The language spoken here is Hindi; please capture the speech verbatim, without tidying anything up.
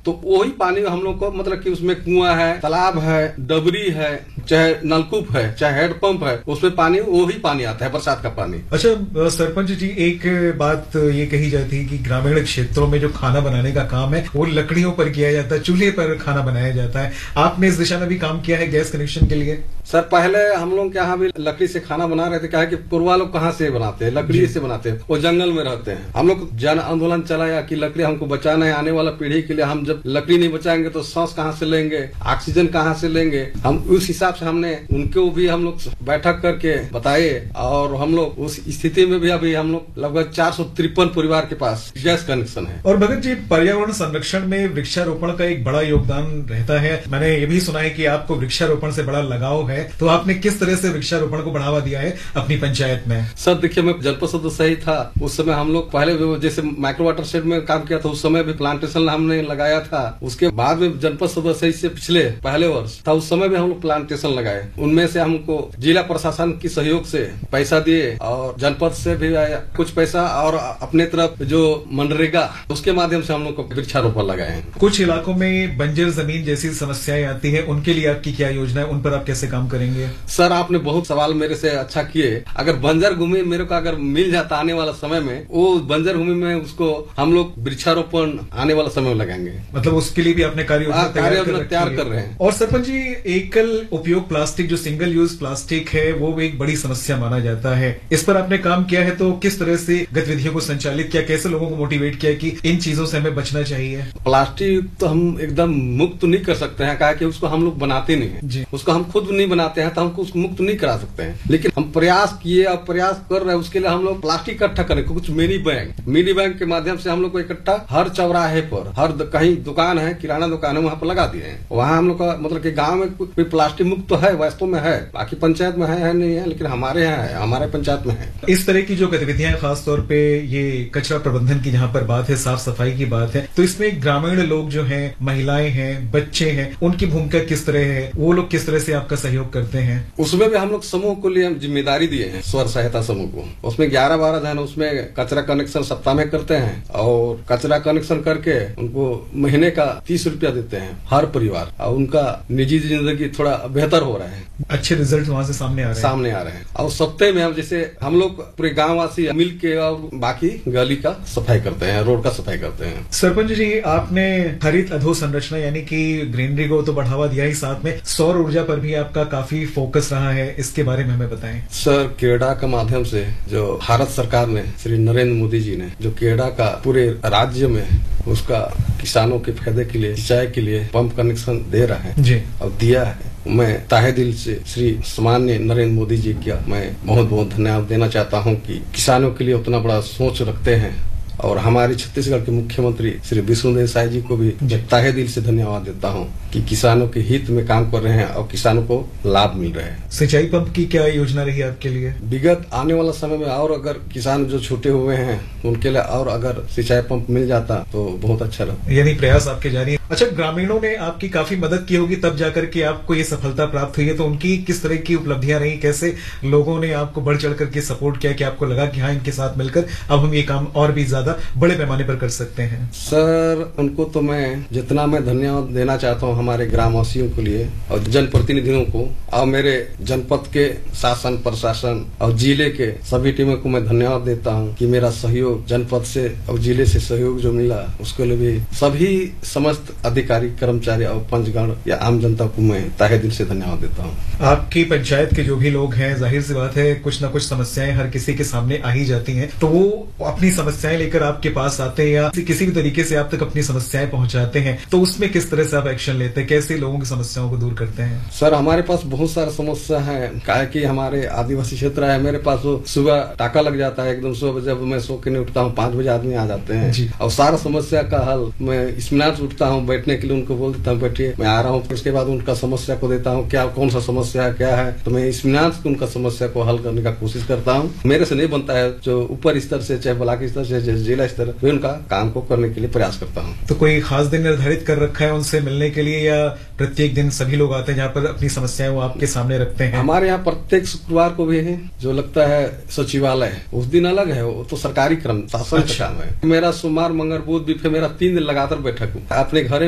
तो वही पानी हम लोग को मतलब कि उसमें कुआं है, तालाब है, डबरी है, चाहे नलकूप है, चाहे हैंडपंप है, उसमें पानी वही पानी आता है, बरसात का पानी। अच्छा सरपंच जी, एक बात ये कही जाती है कि ग्रामीण क्षेत्रों में जो खाना बनाने का काम है वो लकड़ियों पर किया जाता है, चूल्हे पर खाना बनाया जाता है। आपने इस दिशा में भी काम किया है गैस कनेक्शन के लिए? सर पहले हम लोग के यहाँ भी लकड़ी से खाना बना रहे थे। क्या है कि पूर्वा लोग कहाँ से बनाते हैं, लकड़ी से बनाते हैं, वो जंगल में रहते हैं। हम लोग जन आंदोलन चलाया कि लकड़ी हमको बचाना है, आने वाला पीढ़ी के लिए। हम जब लकड़ी नहीं बचाएंगे तो सांस कहाँ से लेंगे, ऑक्सीजन कहाँ से लेंगे। हम उस हिसाब से हमने उनको भी हम लोग बैठक करके बताए, और हम लोग उस स्थिति में भी अभी हम लोग लगभग चार सौ तिरपन परिवार के पास गैस कनेक्शन है। और भगत जी, पर्यावरण संरक्षण में वृक्षारोपण का एक बड़ा योगदान रहता है। मैंने ये भी सुना है कि आपको वृक्षारोपण से बड़ा लगाव है, तो आपने किस तरह से वृक्षारोपण को बढ़ावा दिया है अपनी पंचायत में? सर देखिए, मैं जनपद सदस्य ही था उस समय। हम लोग पहले जैसे माइक्रो वाटर शेड में काम किया था, उस समय भी प्लांटेशन हमने लगाया था। उसके बाद में जनपद सदस्य से पिछले पहले वर्ष था, उस समय भी हम लोग प्लांटेशन लगाए। उनमें से हमको जिला प्रशासन की सहयोग से पैसा दिए, और जनपद से भी आया कुछ पैसा, और अपने तरफ जो मनरेगा उसके माध्यम से हम लोग को वृक्षारोपण लगाए हैं। कुछ इलाकों में बंजर जमीन जैसी समस्याएं आती है, उनके लिए आपकी क्या योजना है, उन पर आप कैसे काम करेंगे? सर आपने बहुत सवाल मेरे से अच्छा किए। अगर बंजर भूमि मेरे को अगर मिल जाता आने वाला समय में, वो बंजर भूमि में उसको हम लोग वृक्षारोपण आने वाला समय में लगाएंगे। मतलब उसके लिए भी अपने कार्य कार्य तैयार कर रहे हैं। और सरपंच जी, एकल उपयोग प्लास्टिक जो सिंगल यूज प्लास्टिक है वो एक बड़ी समस्या माना जाता है। इस पर आपने काम किया है, तो किस तरह से गतिविधियों को संचालित किया, कैसे लोगों को मोटिवेट किया कि इन चीजों से हमें बचना चाहिए? प्लास्टिक तो हम एकदम मुक्त नहीं कर सकते हैं, कहा कि उसको हम लोग बनाते नहीं है, उसको हम खुद नहीं बनाते हैं, तो हमको उसको मुक्त नहीं करा सकते हैं। लेकिन हम प्रयास किए और प्रयास कर रहे हैं। उसके लिए हम लोग प्लास्टिक इकट्ठा करें, कुछ मिनी बैंक मिनी बैंक के माध्यम से हम लोग को इकट्ठा हर चौराहे पर, हर कहीं दुकान है, किराना दुकान है, वहाँ पर लगा दिए हैं। वहाँ हम लोग का मतलब कि गांव में कोई प्लास्टिक मुक्त तो है, वास्तव में है, बाकी पंचायत में है, है नहीं है, लेकिन हमारे यहाँ है, हमारे पंचायत में है। इस तरह की जो गतिविधियां, खासतौर पे ये कचरा प्रबंधन की जहाँ पर बात है, साफ सफाई की बात है, तो इसमें ग्रामीण लोग जो हैं, महिलाएं हैं, बच्चे हैं, उनकी भूमिका किस तरह है? वो लोग किस तरह से आपका सहयोग करते हैं? उसमें भी हम लोग समूह को लिए जिम्मेदारी दिए हैं, स्वर सहायता समूह को। उसमें ग्यारह बारह जन उसमें कचरा कनेक्शन सप्ताह में करते हैं, और कचरा कनेक्शन करके उनको महीने का तीस रुपया देते हैं हर परिवार, और उनका निजी जिंदगी थोड़ा बेहतर हो रहा है। अच्छे रिजल्ट वहाँ से सामने आ रहे हैं सामने आ रहे हैं। और सप्ताह में हम जैसे हम लोग पूरे गाँव वासी मिल के और बाकी गली का सफाई करते हैं, रोड का सफाई करते हैं। सरपंच जी, आपने हरित अधोसंरचना यानी कि ग्रीनरी को तो बढ़ावा दिया ही, साथ में सौर ऊर्जा पर भी आपका काफी फोकस रहा है, इसके बारे में हमें बताएं। सर केड़ा के माध्यम से जो भारत सरकार ने, श्री नरेंद्र मोदी जी ने जो केड़ा का पूरे राज्य में उसका किसानों के फायदे के लिए, सिंचाई के लिए पंप कनेक्शन दे रहा है जी, और दिया है। मैं ताहे दिल से श्री सामान्य नरेंद्र मोदी जी का मैं बहुत बहुत धन्यवाद देना चाहता हूं कि किसानों के लिए उतना बड़ा सोच रखते हैं। और हमारे छत्तीसगढ़ के मुख्यमंत्री श्री विष्णुदेव साय जी को भी ताहे दिल से धन्यवाद देता हूं कि किसानों के हित में काम कर रहे हैं और किसानों को लाभ मिल रहा है। सिंचाई पंप की क्या योजना रही आपके लिए? विगत आने वाला समय में और अगर किसान जो छूटे हुए हैं उनके लिए और अगर सिंचाई पंप मिल जाता तो बहुत अच्छा लगता। यानी प्रयास आपके जारी है। अच्छा, ग्रामीणों ने आपकी काफी मदद की होगी तब जाकर के आपको ये सफलता प्राप्त हुई है, तो उनकी किस तरह की उपलब्धियां रही, कैसे लोगों ने आपको बढ़ चढ़ करके सपोर्ट किया कि आपको लगा कि हाँ, इनके साथ मिलकर अब हम ये काम और भी ज्यादा बड़े पैमाने पर कर सकते हैं? सर उनको तो मैं जितना मैं धन्यवाद देना चाहता हूँ हमारे ग्रामवासियों के लिए और जनप्रतिनिधियों को, और मेरे जनपद के शासन प्रशासन और जिले के सभी टीमों को मैं धन्यवाद देता हूँ कि मेरा सहयोग जनपद से और जिले से सहयोग जो मिला उसके लिए भी सभी समस्त अधिकारी, कर्मचारी और पंचगण या आम जनता को मैं ताहे दिल से धन्यवाद देता हूँ। आपकी पंचायत के जो भी लोग हैं, जाहिर सी बात है कुछ न कुछ समस्याएं हर किसी के सामने आ ही जाती हैं, तो वो अपनी समस्याएं लेकर आपके पास आते हैं या किसी भी तरीके से आप तक अपनी समस्याएं पहुंचाते हैं, तो उसमें किस तरह से आप एक्शन लेते हैं, कैसे लोगों की समस्याओं को दूर करते हैं? सर हमारे पास बहुत सारा समस्या है, काहे कि हमारे आदिवासी क्षेत्र है। मेरे पास सुबह टाका लग जाता है, एकदम सुबह जब मैं सो के नहीं उठता हूँ पांच बजे आदमी आ जाते हैं और सारा समस्या का हल मैं इस्मिनान से उठता हूँ बैठने के लिए, उनको बोल देता हूँ बैठिए मैं आ रहा हूँ। उसके बाद उनका समस्या को देता हूँ क्या कौन सा समस्या है क्या है, तो मैं इस्मिनान से उनका समस्या को हल करने का कोशिश करता हूँ। मेरे से नहीं बनता है, जो ऊपर स्तर से चाहे ब्लॉक स्तर से जिला स्तर मैं उनका काम को करने के लिए प्रयास करता हूँ। तो कोई खास दिन निर्धारित कर रखा है उनसे मिलने के लिए या प्रत्येक दिन सभी लोग आते हैं जहाँ पर अपनी समस्याएं वो आपके सामने रखते हैं? हमारे यहाँ प्रत्येक शुक्रवार को भी है जो लगता है सचिवालय, उस दिन अलग है, वो तो सरकारी क्रम शासन का काम है। मेरा सोमवार मंगल बुध भी मेरा तीन दिन लगातार बैठक अपने घर